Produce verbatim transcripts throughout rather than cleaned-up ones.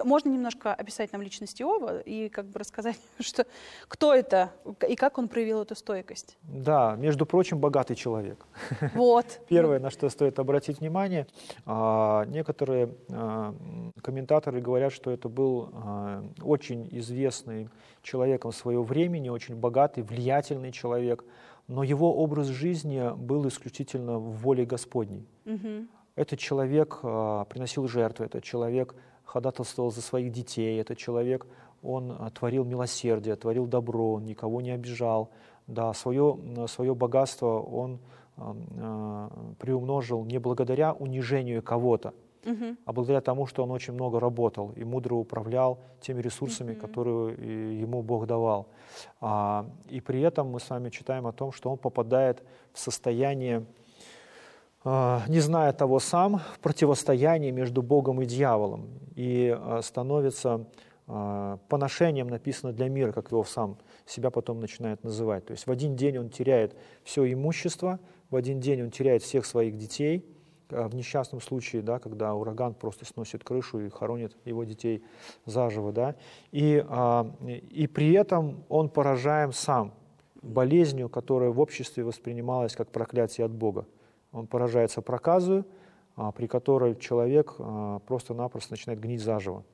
Можно немножко описать нам личность Иова и как бы рассказать, что, кто это и как он проявил эту стойкость? Да, между прочим, богатый человек. Вот. Первое, на что стоит обратить внимание, некоторые комментаторы говорят, что это был очень известный человеком своего времени, очень богатый, влиятельный человек, но его образ жизни был исключительно в воле Господней. Угу. Этот человек приносил жертвы, этот человек ходатайствовал за своих детей, этот человек, он творил милосердие, творил добро, он никого не обижал. Да, свое, свое богатство он э, приумножил не благодаря унижению кого-то, uh-huh. а благодаря тому, что он очень много работал и мудро управлял теми ресурсами, uh-huh. которые ему Бог давал. А, и при этом мы с вами читаем о том, что он попадает в состояние, э, не зная того сам, в противостояние между Богом и дьяволом, и э, становится э, поношением, написано, для мира, как Иов сам себя потом начинает называть. То есть в один день он теряет все имущество, в один день он теряет всех своих детей. В несчастном случае, да, когда ураган просто сносит крышу и хоронит его детей заживо. Да, и, а, и при этом он поражаем сам болезнью, которая в обществе воспринималась как проклятие от Бога. Он поражается проказою, а, при которой человек а, просто-напросто начинает гнить заживо.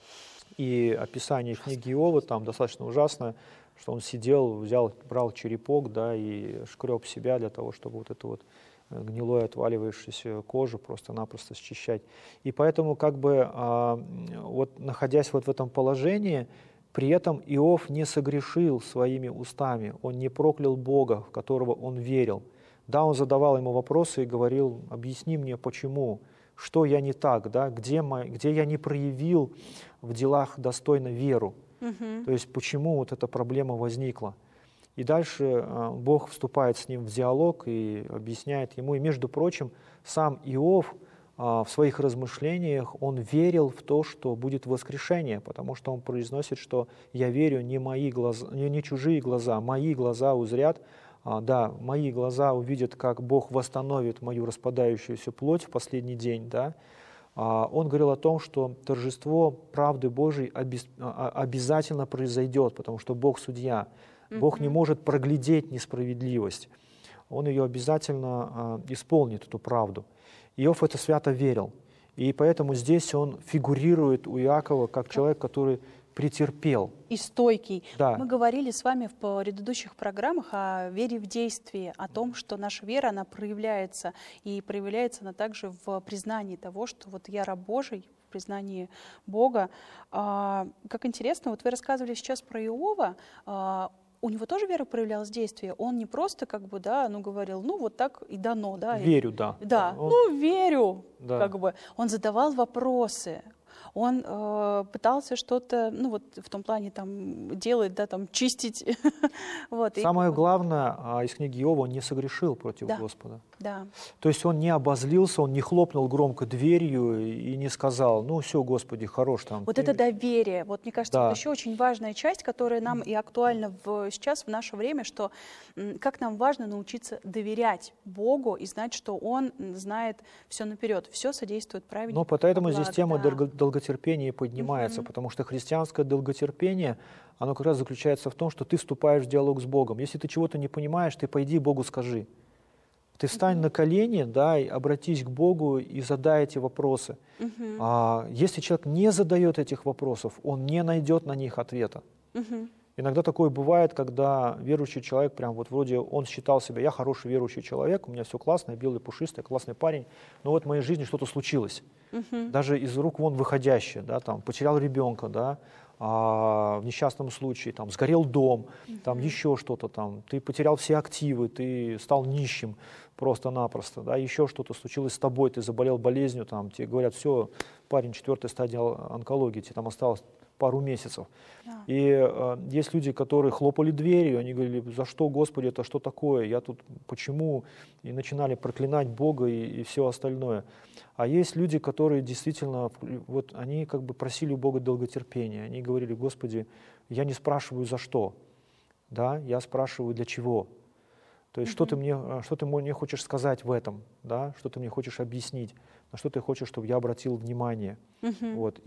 И описание книги Иова там достаточно ужасное, что он сидел, взял, брал черепок, да, и шкреб себя для того, чтобы вот эту вот гнилую отваливающуюся кожу просто-напросто счищать. И поэтому, как бы, а, вот находясь вот в этом положении, при этом Иов не согрешил своими устами, он не проклял Бога, в которого он верил. Да, он задавал ему вопросы и говорил: объясни мне, почему, что я не так, да, где, мой, где я не проявил в делах достойно веру. Uh-huh. То есть почему вот эта проблема возникла. И дальше э, Бог вступает с ним в диалог и объясняет ему. И, между прочим, сам Иов э, в своих размышлениях, он верил в то, что будет воскрешение, потому что он произносит, что «я верю, не мои глаза, не, не чужие глаза, мои глаза узрят». А, да, мои глаза увидят, как Бог восстановит мою распадающуюся плоть в последний день, да. Он говорил о том, что торжество правды Божией обязательно произойдет, потому что Бог судья. Бог не может проглядеть несправедливость. Он ее обязательно исполнит, эту правду. Иов это свято верил. И поэтому здесь он фигурирует у Иакова как человек, который претерпел. И стойкий. Да. Мы говорили с вами в предыдущих программах о вере в действии, о том, что наша вера, она проявляется, и проявляется она также в признании того, что вот я раб Божий, в признании Бога. А, как интересно, вот вы рассказывали сейчас про Иова, а, у него тоже вера проявлялась в действии. Он не просто как бы, да, ну говорил, ну вот так и дано, да. Верю, да. Да, он... ну верю, да. как бы. Он задавал вопросы. Он э, пытался что-то, ну вот в том плане там делать, да, там чистить. вот, Самое и... главное, из книги Иова, он не согрешил против да. Господа. Да. То есть он не обозлился, он не хлопнул громко дверью и не сказал: ну все, Господи, хорош там. Вот ты... это доверие, вот мне кажется, да. вот еще очень важная часть, которая нам и актуальна в, сейчас, в наше время, что как нам важно научиться доверять Богу и знать, что Он знает все наперед, все содействует правильно. Ну, поэтому благо, здесь тема да. долготерпения поднимается, угу. потому что христианское долготерпение, оно как раз заключается в том, что ты вступаешь в диалог с Богом. Если ты чего-то не понимаешь, ты пойди Богу скажи. Ты встань uh-huh. на колени, да, и обратись к Богу и задай эти вопросы. Uh-huh. А, если человек не задает этих вопросов, он не найдет на них ответа. Uh-huh. Иногда такое бывает, когда верующий человек, прям вот вроде он считал себя: я хороший верующий человек, у меня все классно, я белый пушистый, классный парень, но вот в моей жизни что-то случилось. Uh-huh. Даже из рук вон выходящее, да, там, потерял ребенка, да, а в несчастном случае там сгорел дом, uh-huh. там еще что-то там, ты потерял все активы, ты стал нищим просто-напросто, да, еще что-то случилось с тобой, ты заболел болезнью, там, тебе говорят: все, парень, четвертая стадия онкологии, тебе там осталось пару месяцев. Yeah. И э, есть люди, которые хлопали дверью, они говорили: за что, Господи, это что такое, я тут, почему? И начинали проклинать Бога и, и все остальное. А есть люди, которые действительно, вот они как бы просили у Бога долготерпения, они говорили: Господи, я не спрашиваю за что, да, я спрашиваю для чего. То есть, mm-hmm. что ты мне, что ты мне хочешь сказать в этом, да, что ты мне хочешь объяснить, на что ты хочешь, чтобы я обратил внимание. Mm-hmm. Вот.